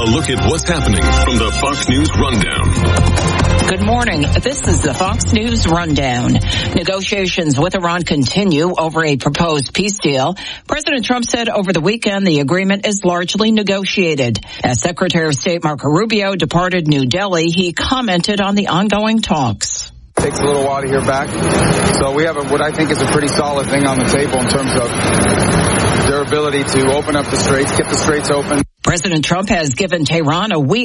A look at what's happening from the Fox News Rundown. Good morning. This is the Fox News Rundown. Negotiations with Iran continue over a proposed peace deal. President Trump said over the weekend the agreement is largely negotiated. As Secretary of State Marco Rubio departed New Delhi, he commented on the ongoing talks. Takes a little while to hear back. So we have what I think is a pretty solid thing on the table in terms of their ability to open up the straits, get the straits open. President Trump has given Tehran a week